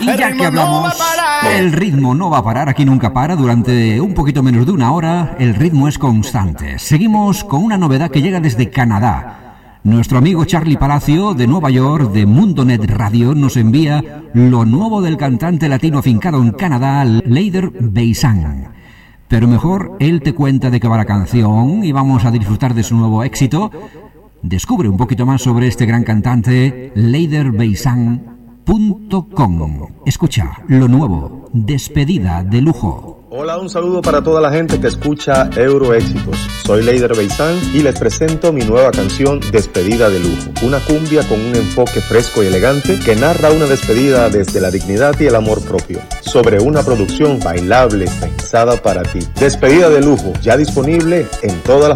Y ya que hablamos, el ritmo no va a parar, aquí nunca para. Durante un poquito menos de una hora, el ritmo es constante. Seguimos con una novedad que llega desde Canadá. Nuestro amigo Charlie Palacio, de Nueva York, de Mundonet Radio, nos envía lo nuevo del cantante latino afincado en Canadá, Leider Beisan. Pero mejor, él te cuenta de qué va la canción y vamos a disfrutar de su nuevo éxito. Descubre un poquito más sobre este gran cantante, leiderbeisan.com. Escucha lo nuevo, Despedida de Lujo. Hola, un saludo para toda la gente que escucha Euroéxitos. Soy Leider Beisan y les presento mi nueva canción Despedida de Lujo, una cumbia con un enfoque fresco y elegante que narra una despedida desde la dignidad y el amor propio, sobre una producción bailable pensada para ti. Despedida de Lujo, ya disponible en todas las